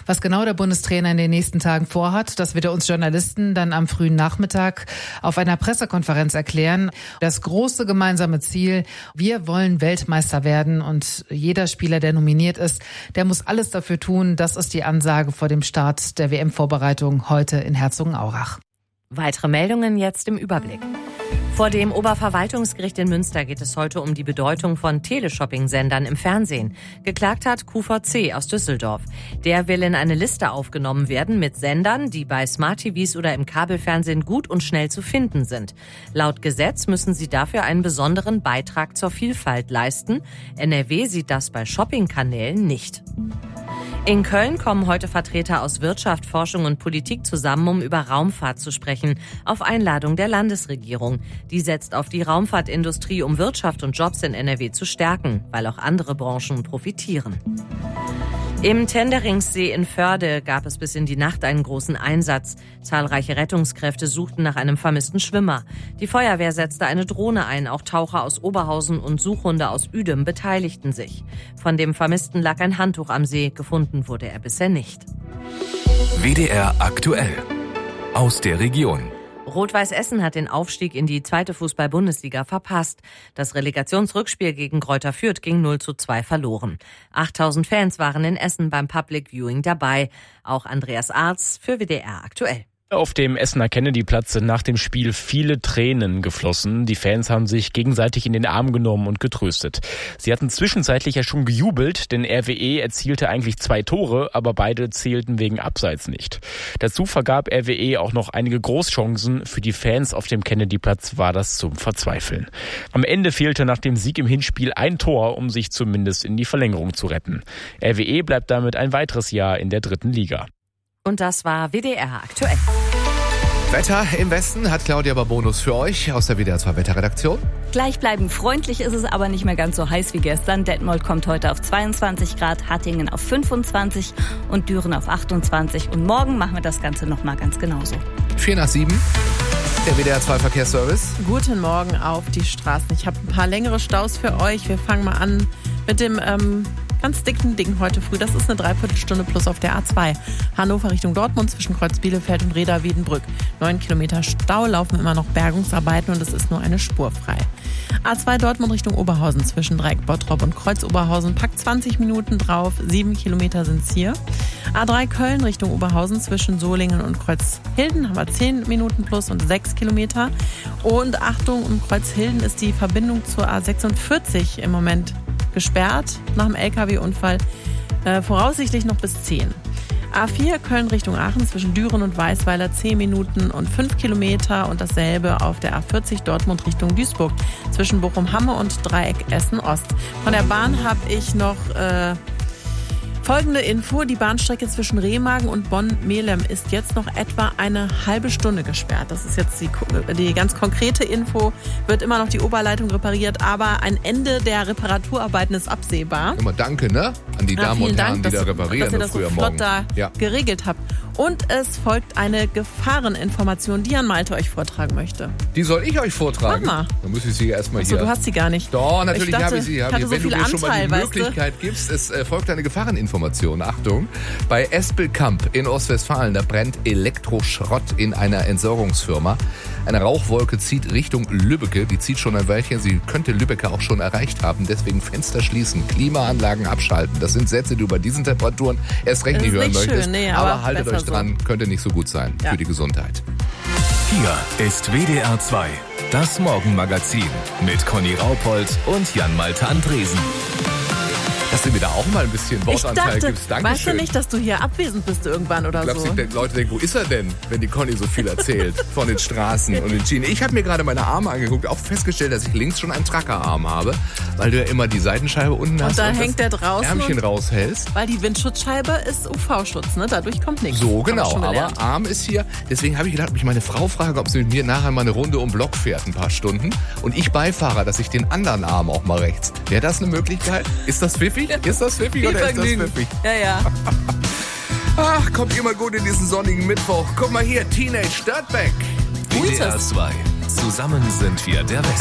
Was genau der Bundestrainer in den nächsten Tagen vorhat, das wird er uns Journalisten dann am frühen Nachmittag auf einer Pressekonferenz erklären. Das große gemeinsame Ziel: Wir wollen Weltmeister werden, und jeder Spieler, der nominiert ist, der muss alles dafür tun. Das ist die Ansage vor dem Start der WM-Vorbereitung heute in Herzogenaurach. Weitere Meldungen jetzt im Überblick. Vor dem Oberverwaltungsgericht in Münster geht es heute um die Bedeutung von Teleshopping-Sendern im Fernsehen. Geklagt hat QVC aus Düsseldorf. Der will in eine Liste aufgenommen werden mit Sendern, die bei Smart-TVs oder im Kabelfernsehen gut und schnell zu finden sind. Laut Gesetz müssen sie dafür einen besonderen Beitrag zur Vielfalt leisten. NRW sieht das bei Shopping-Kanälen nicht. In Köln kommen heute Vertreter aus Wirtschaft, Forschung und Politik zusammen, um über Raumfahrt zu sprechen, auf Einladung der Landesregierung. Die setzt auf die Raumfahrtindustrie, um Wirtschaft und Jobs in NRW zu stärken, weil auch andere Branchen profitieren. Im Tenderingsee in Förde gab es bis in die Nacht einen großen Einsatz. Zahlreiche Rettungskräfte suchten nach einem vermissten Schwimmer. Die Feuerwehr setzte eine Drohne ein, auch Taucher aus Oberhausen und Suchhunde aus Uedem beteiligten sich. Von dem Vermissten lag ein Handtuch am See, gefunden wurde er bisher nicht. WDR aktuell aus der Region. Rot-Weiß Essen hat den Aufstieg in die 2. Fußball-Bundesliga verpasst. Das Relegationsrückspiel gegen Greuther Fürth ging 0:2 verloren. 8000 Fans waren in Essen beim Public Viewing dabei. Auch Andreas Arz für WDR aktuell. Auf dem Essener Kennedy-Platz sind nach dem Spiel viele Tränen geflossen. Die Fans haben sich gegenseitig in den Arm genommen und getröstet. Sie hatten zwischenzeitlich ja schon gejubelt, denn RWE erzielte eigentlich 2 Tore, aber beide zählten wegen Abseits nicht. Dazu vergab RWE auch noch einige Großchancen. Für die Fans auf dem Kennedy-Platz war das zum Verzweifeln. Am Ende fehlte nach dem Sieg im Hinspiel ein Tor, um sich zumindest in die Verlängerung zu retten. RWE bleibt damit ein weiteres Jahr in der 3. Liga. Und das war WDR aktuell. Wetter im Westen hat Claudia Babonus für euch aus der WDR 2 Wetterredaktion. Gleichbleibend freundlich ist es aber nicht mehr ganz so heiß wie gestern. Detmold kommt heute auf 22 Grad, Hattingen auf 25 und Düren auf 28. Und morgen machen wir das Ganze nochmal ganz genauso. 7:04, der WDR 2 Verkehrsservice. Guten Morgen auf die Straßen. Ich habe ein paar längere Staus für euch. Wir fangen mal an mit dem ganz dicken Ding heute früh. Das ist eine Dreiviertelstunde plus auf der A2. Hannover Richtung Dortmund zwischen Kreuz Bielefeld und Reda-Wiedenbrück. 9 Kilometer Stau, laufen immer noch Bergungsarbeiten und es ist nur eine Spur frei. A2 Dortmund Richtung Oberhausen zwischen Dreieck Bottrop und Kreuz Oberhausen. Packt 20 Minuten drauf, 7 Kilometer sind's hier. A3 Köln Richtung Oberhausen zwischen Solingen und Kreuzhilden haben wir 10 Minuten plus und 6 Kilometer. Und Achtung, um Kreuzhilden ist die Verbindung zur A46 im Moment gesperrt nach dem LKW-Unfall, voraussichtlich noch bis 10. A4 Köln Richtung Aachen zwischen Düren und Weißweiler 10 Minuten und 5 Kilometer und dasselbe auf der A40 Dortmund Richtung Duisburg zwischen Bochum-Hamme und Dreieck Essen-Ost. Von der Bahn habe ich noch folgende Info: Die Bahnstrecke zwischen Remagen und Bonn-Melem ist jetzt noch etwa eine halbe Stunde gesperrt. Das ist jetzt die ganz konkrete Info. Wird immer noch die Oberleitung repariert, aber ein Ende der Reparaturarbeiten ist absehbar. Immer danke, ne? An die Damen und Herren, die da reparieren. Dass ihr das so flott da geregelt habt. Und es folgt eine Gefahreninformation, die Jan Malte euch vortragen möchte. Die soll ich euch vortragen? Mach mal. Dann muss ich sie erstmal hier. Achso, du hast sie gar nicht. Doch, natürlich habe ich sie. Wenn du mir schon mal die Möglichkeit gibst, es folgt eine Gefahreninformation. Achtung, bei Espelkamp in Ostwestfalen, da brennt Elektroschrott in einer Entsorgungsfirma. Eine Rauchwolke zieht Richtung Lübbecke. Die zieht schon ein Weilchen. Sie könnte Lübbecke auch schon erreicht haben. Deswegen Fenster schließen, Klimaanlagen abschalten. Das sind Sätze, die du bei diesen Temperaturen erst recht nicht hören möchtest. Schön, nee, aber haltet euch dran, könnte nicht so gut sein für die Gesundheit. Hier ist WDR 2, das Morgenmagazin mit Conny Raupold und Jan Malte Andresen. Dass du mir da auch mal ein bisschen Wortanteil gibst. Dankeschön. Weißt du nicht, dass du hier abwesend bist irgendwann oder so? Die Leute denken, wo ist er denn, wenn die Conny so viel erzählt von den Straßen und den Schienen. Ich habe mir gerade meine Arme angeguckt, auch festgestellt, dass ich links schon einen Trackerarm habe, weil du ja immer die Seitenscheibe unten hast und da hängt der draußen Ärmchen raushältst. Weil die Windschutzscheibe ist UV-Schutz, ne? Dadurch kommt nichts. So, genau. Aber Arm ist hier. Deswegen habe ich gedacht, ob ich meine Frau frage, ob sie mit mir nachher mal eine Runde um Block fährt, ein paar Stunden. Und ich Beifahrer, dass ich den anderen Arm auch mal rechts. Wäre das eine Möglichkeit? Ist das pfiffig? Ist das pfiffig? Oder ist das pfiffig? Ja. Ach, kommt immer gut in diesen sonnigen Mittwoch. Guck mal hier, Teenage Dirtbag. WDR 2. Zusammen sind wir der Westen.